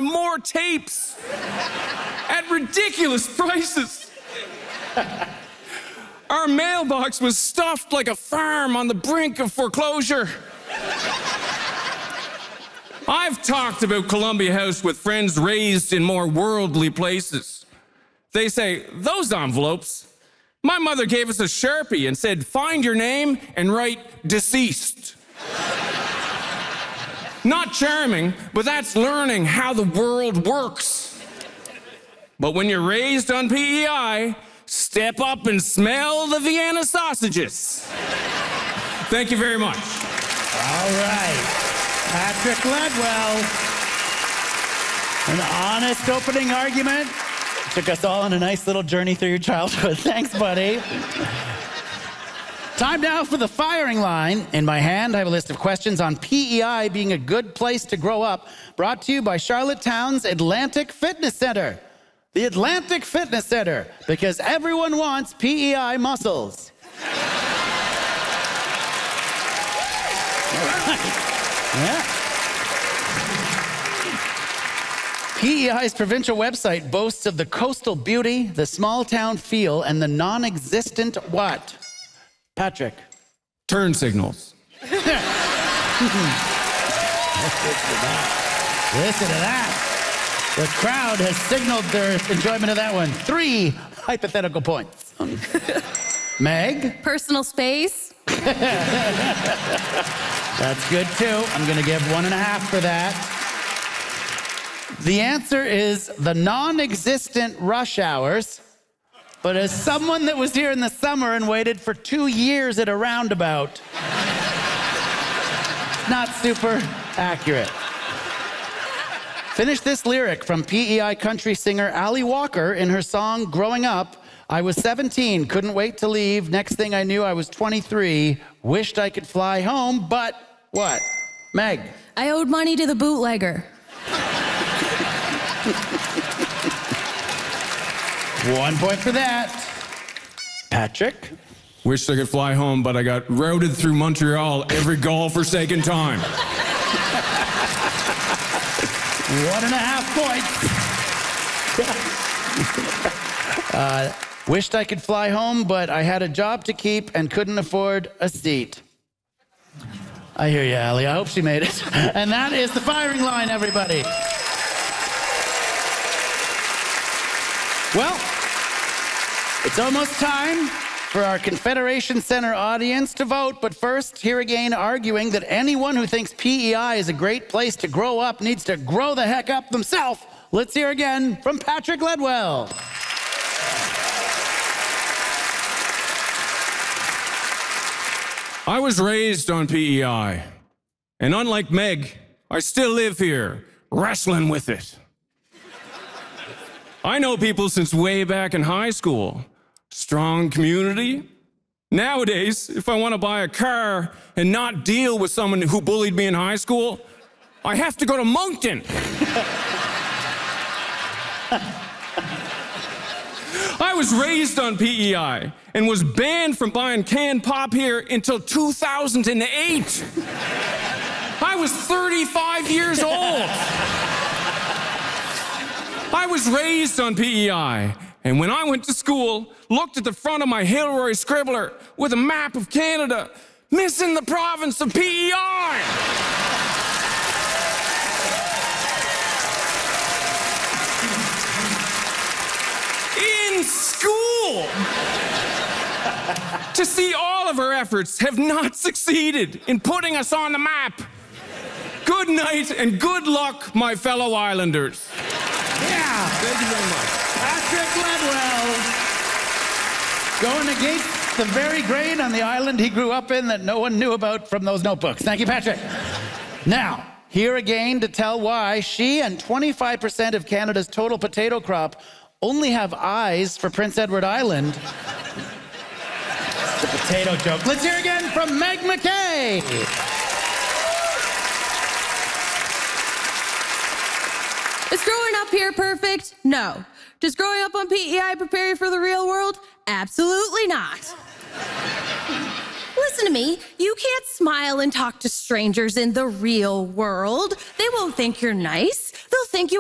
more tapes at ridiculous prices. Our mailbox was stuffed like a farm on the brink of foreclosure. I've talked about Columbia House with friends raised in more worldly places. They say, those envelopes, my mother gave us a Sharpie and said, find your name and write deceased. Not charming, but that's learning how the world works. But when you're raised on PEI, step up and smell the Vienna sausages. Thank you very much. All right. Patrick Ledwell. An honest opening argument. Took us all on a nice little journey through your childhood. Thanks, buddy. Time now for the firing line. In my hand, I have a list of questions on PEI being a good place to grow up, brought to you by Charlottetown's Atlantic Fitness Center. The Atlantic Fitness Center, because everyone wants PEI muscles. Yeah. PEI's provincial website boasts of the coastal beauty, the small town feel, and the non-existent what? Patrick. Turn signals. Listen to that. The crowd has signaled their enjoyment of that one. 3 hypothetical points. Meg? Personal space. That's good too. I'm gonna give 1.5 for that. The answer is the non-existent rush hours. But as someone that was here in the summer and waited for 2 years at a roundabout, not super accurate. Finish this lyric from PEI country singer Ali Walker in her song Growing Up. I was 17, couldn't wait to leave. Next thing I knew, I was 23. Wished I could fly home, but what? Meg. I owed money to the bootlegger. 1 point for that. Patrick. Wished I could fly home, but I got routed through Montreal every God-forsaken time. 1.5 points. Wished I could fly home, but I had a job to keep and couldn't afford a seat. I hear you, Allie. I hope she made it. And that is the firing line, everybody. Well, it's almost time for our Confederation Center audience to vote. But first, here again, arguing that anyone who thinks PEI is a great place to grow up needs to grow the heck up themselves. Let's hear again from Patrick Ledwell. I was raised on PEI, and unlike Meg, I still live here, wrestling with it. I know people since way back in high school. Strong community. Nowadays, if I want to buy a car and not deal with someone who bullied me in high school, I have to go to Moncton. I was raised on PEI and was banned from buying canned pop here until 2008. I was 35 years old. I was raised on PEI, and when I went to school, looked at the front of my Hilroy Scribbler with a map of Canada, missing the province of PEI. In school. To see all of our efforts have not succeeded in putting us on the map. Good night and good luck, my fellow Islanders. Yeah. Thank you very much. Patrick Ledwell, going against the very grain on the island he grew up in that no one knew about from those notebooks. Thank you, Patrick. Now, here again to tell why she and 25% of Canada's total potato crop only have eyes for Prince Edward Island. The potato joke. Let's hear again from Meg McKay. Is growing up here perfect? No. Does growing up on PEI prepare you for the real world? Absolutely not. Listen to me. You can't smile and talk to strangers in the real world. They won't think you're nice. They'll think you